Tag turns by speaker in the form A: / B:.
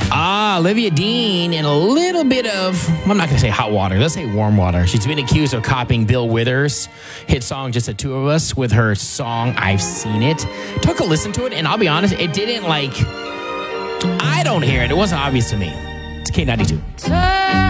A: Olivia Dean in a little bit of, I'm not going to say hot water. Let's say warm water. She's been accused of copying Bill Withers' hit song, Just the Two of Us, with her song, I've Seen It. Took a listen to it, and I'll be honest, it didn't I don't hear it. It wasn't obvious to me. It's K92.